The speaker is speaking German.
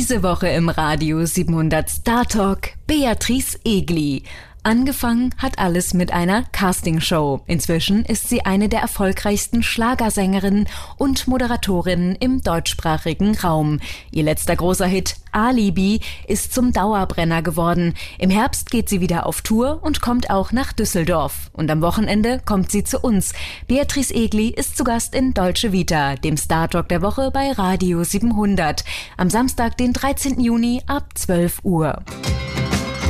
Diese Woche im Radio 700 Star Talk Beatrice Egli. Angefangen hat alles mit einer Castingshow. Inzwischen ist sie eine der erfolgreichsten Schlagersängerinnen und Moderatorinnen im deutschsprachigen Raum. Ihr letzter großer Hit Alibi ist zum Dauerbrenner geworden. Im Herbst geht sie wieder auf Tour und kommt auch nach Düsseldorf. Und am Wochenende kommt sie zu uns. Beatrice Egli ist zu Gast in Deutsche Vita, dem Star Talk der Woche bei Radio 700. Am Samstag, den 13. Juni ab 12 Uhr.